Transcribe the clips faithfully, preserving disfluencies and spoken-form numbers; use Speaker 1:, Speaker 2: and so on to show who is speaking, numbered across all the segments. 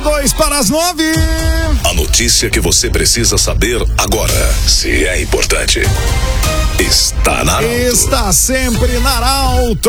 Speaker 1: dois para as nove.
Speaker 2: A notícia que você precisa saber agora, se é importante, está na Arauto.
Speaker 1: Está sempre na Arauto.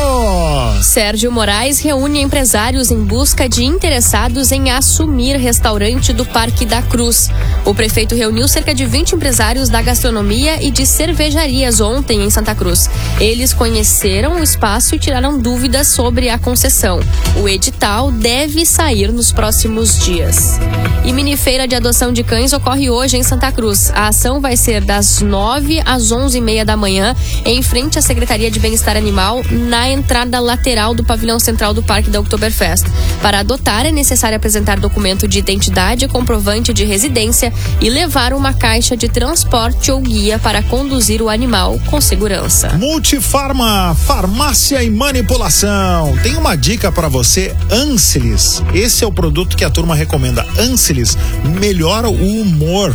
Speaker 3: Sérgio Moraes reúne empresários em busca de interessados em assumir restaurante do Parque da Cruz. O prefeito reuniu cerca de vinte empresários da gastronomia e de cervejarias ontem em Santa Cruz. Eles conheceram o espaço e tiraram dúvidas sobre a concessão. O edital deve sair nos próximos dias. E minifeira de adoção de cães ocorre hoje em Santa Cruz. A ação vai ser das nove às onze e meia da manhã, em frente à Secretaria de Bem-Estar Animal, na entrada lateral do pavilhão central do Parque da Oktoberfest. Para adotar, é necessário apresentar documento de identidade, comprovante de residência e levar uma caixa de transporte ou guia para conduzir o animal com segurança.
Speaker 1: Multifarma, farmácia e manipulação. Tem uma dica para você, Ancelis. Esse é o produto que a turma recomenda. Ancelis melhora o humor.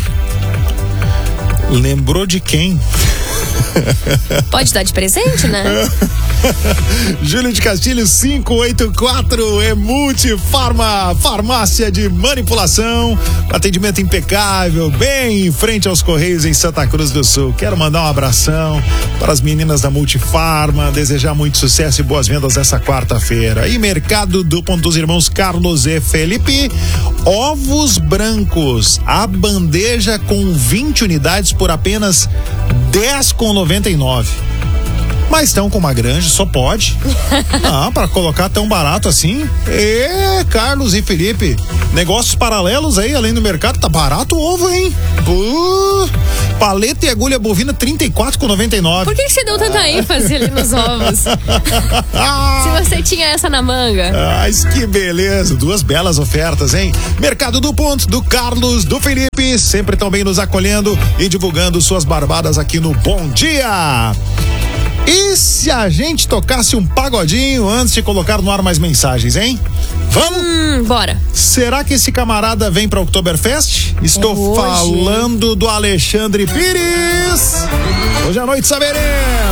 Speaker 1: Lembrou de quem?
Speaker 3: Pode dar de presente, né?
Speaker 1: Júlio de Castilho quinhentos e oitenta e quatro é Multifarma, farmácia de manipulação, atendimento impecável, bem em frente aos Correios em Santa Cruz do Sul. Quero mandar um abração para as meninas da Multifarma, desejar muito sucesso e boas vendas essa quarta-feira. E Mercado do Ponto dos Irmãos Carlos e Felipe, ovos brancos, a bandeja com vinte unidades por apenas dez reais e noventa e nove centavos. Mas estão com uma granja, só pode. Não, para colocar tão barato assim. É, Carlos e Felipe, negócios paralelos aí, além do mercado, tá barato o ovo, hein? Uh, paleta e agulha bovina trinta e quatro reais e noventa e nove centavos.
Speaker 3: Por que, que você deu tanta ênfase ali nos ovos? Se você tinha essa na manga.
Speaker 1: Ai, que beleza, duas belas ofertas, hein? Mercado do Ponto, do Carlos, do Felipe, sempre tão bem nos acolhendo e divulgando suas barbadas aqui no Bom Dia. E se a gente tocasse um pagodinho antes de colocar no ar mais mensagens, hein? Vamos?
Speaker 3: Hum, bora.
Speaker 1: Será que esse camarada vem pra Oktoberfest? Estou
Speaker 3: Hoje.
Speaker 1: falando do Alexandre Pires. Hoje à noite saberemos.